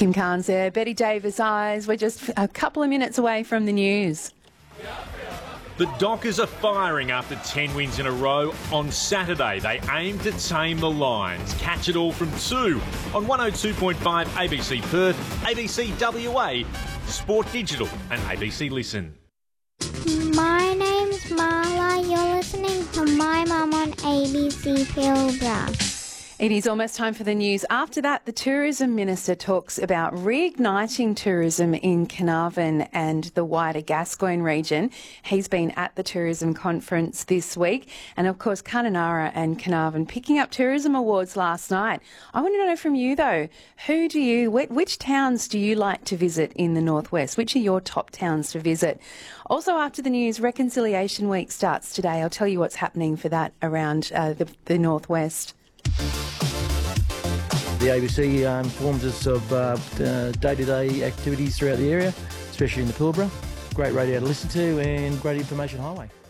Kim Carnes there, Betty Davis Eyes. We're just a couple of minutes away from the news. The Dockers are firing after 10 wins in a row. On Saturday, they aim to tame the Lions. Catch it all from 2 on 102.5 ABC Perth, ABC WA, Sport Digital and ABC Listen. My name's Marla. You're listening to My Mum on ABC Pilbara. It is almost time for the news. After that, the Tourism Minister talks about reigniting tourism in Carnarvon and the wider Gascoyne region. He's been at the tourism conference this week. And of course, Kununurra and Carnarvon picking up tourism awards last night. I want to know from you though, which towns do you like to visit in the northwest? Which are your top towns to visit? Also after the news, Reconciliation Week starts today. I'll tell you what's happening for that around the northwest. The ABC informs us of day-to-day activities throughout the area, especially in the Pilbara. Great radio to listen to and great information highway.